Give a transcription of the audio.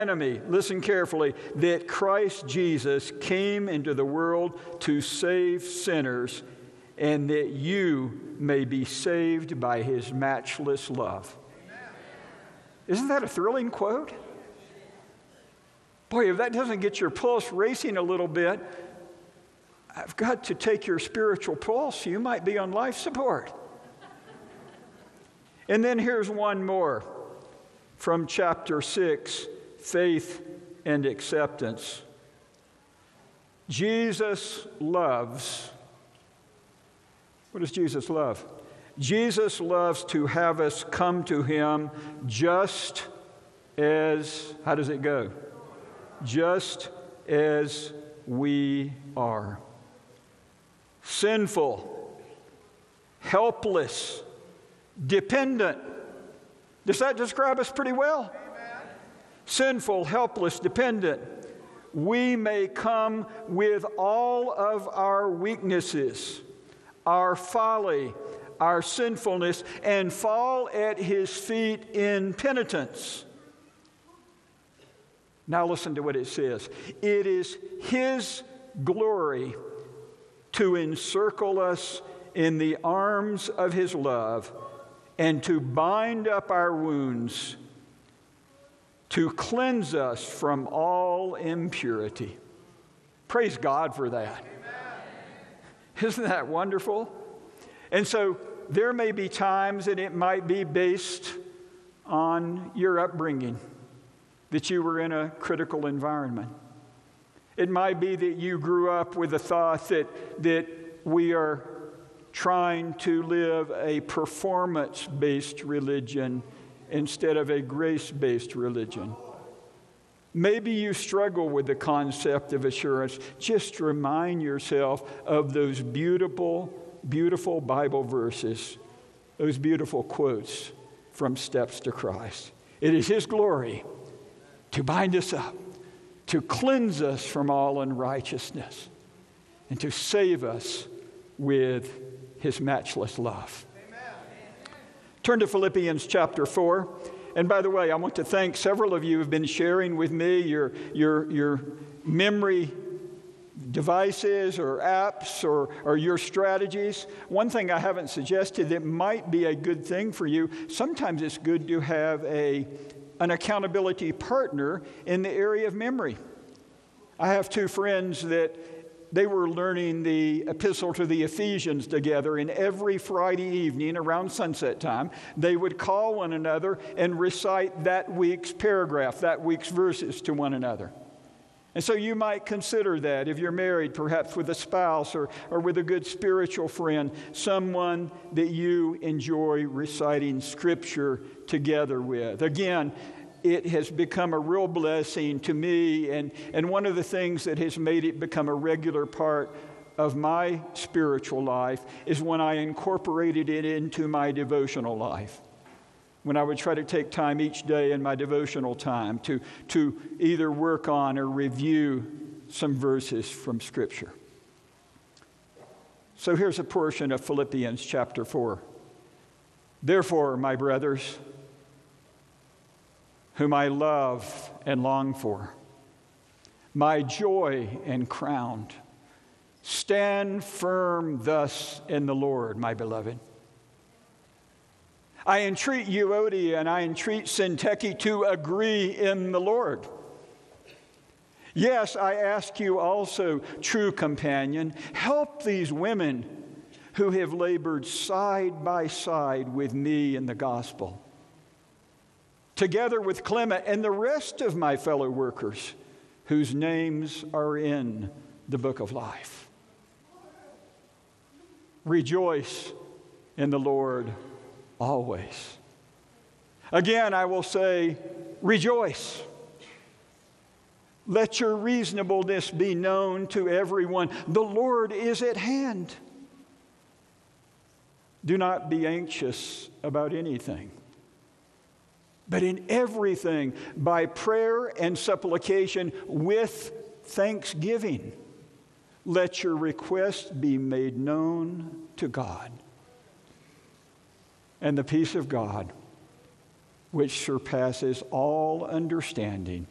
enemy, listen carefully, that Christ Jesus came into the world to save sinners, and that you may be saved by his matchless love. Isn't that a thrilling quote? Boy, if that doesn't get your pulse racing a little bit, I've got to take your spiritual pulse. You might be on life support. And then here's one more from chapter 6, Faith and Acceptance. Jesus loves. What does Jesus love? Jesus loves to have us come to him just as, how does it go? Just as we are. Sinful, helpless, dependent. Does that describe us pretty well? Amen. Sinful, helpless, dependent. We may come with all of our weaknesses, our folly, our sinfulness, and fall at his feet in penitence. Now listen to what it says. It is his glory to encircle us in the arms of his love and to bind up our wounds, to cleanse us from all impurity. Praise God for that. Amen. Isn't that wonderful? And so there may be times, and it might be based on your upbringing, that you were in a critical environment. It might be that you grew up with the thought that we are trying to live a performance-based religion instead of a grace-based religion. Maybe you struggle with the concept of assurance. Just remind yourself of those beautiful, beautiful Bible verses, those beautiful quotes from Steps to Christ. It is his glory to bind us up, to cleanse us from all unrighteousness, and to save us with his matchless love. Amen. Turn to Philippians chapter 4. And by the way, I want to thank several of you who have been sharing with me your memory devices or apps or your strategies. One thing I haven't suggested that might be a good thing for you, sometimes it's good to have an accountability partner in the area of memory. I have two friends that they were learning the epistle to the Ephesians together, and every Friday evening around sunset time, they would call one another and recite that week's paragraph, that week's verses to one another. And so you might consider that if you're married, perhaps with a spouse or with a good spiritual friend, someone that you enjoy reciting Scripture together with. Again, it has become a real blessing to me, and one of the things that has made it become a regular part of my spiritual life is when I incorporated it into my devotional life. When I would try to take time each day in my devotional time to either work on or review some verses from Scripture. So here's a portion of Philippians chapter 4. Therefore, my brothers, whom I love and long for, my joy and crown, stand firm thus in the Lord, my beloved. I entreat Euodia and I entreat Syntyche to agree in the Lord. Yes, I ask you also, true companion, help these women who have labored side by side with me in the gospel, together with Clement and the rest of my fellow workers whose names are in the book of life. Rejoice in the Lord always. Again, I will say, rejoice. Let your reasonableness be known to everyone. The Lord is at hand. Do not be anxious about anything, but in everything, by prayer and supplication with thanksgiving, let your requests be made known to God. And the peace of God, which surpasses all understanding,